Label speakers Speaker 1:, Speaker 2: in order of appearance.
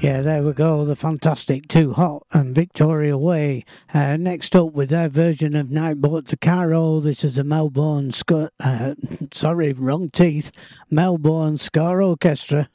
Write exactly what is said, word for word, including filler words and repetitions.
Speaker 1: Yeah, there we go. The fantastic Too Hot and Victoria Way. Uh, next up with their version of Night Boat to Cairo. This is a Melbourne, Sc- uh, sorry, wrong teeth. Melbourne Ska Orchestra.